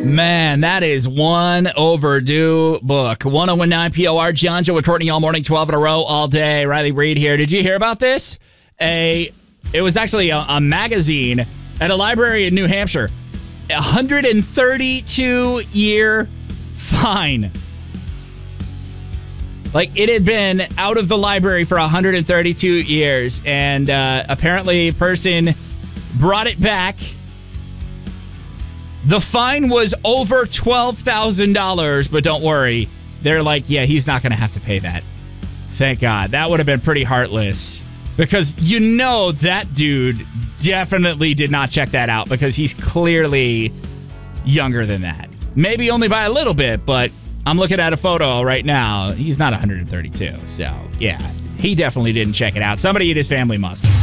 Man, that is one overdue book. 1019 POR, John, Joe, and Courtney all morning, 12 in a row, all day. Riley Reid here. Did you hear about this? It was actually a magazine at a library in New Hampshire. 132-year fine. Like, it had been out of the library for 132 years, and apparently a person brought it back. The fine was over $12,000, but don't worry. They're like, yeah, he's not going to have to pay that. Thank God. That would have been pretty heartless. Because you know that dude definitely did not check that out because he's clearly younger than that. Maybe only by a little bit, but I'm looking at a photo right now. He's not 132, so yeah. He definitely didn't check it out. Somebody in his family must.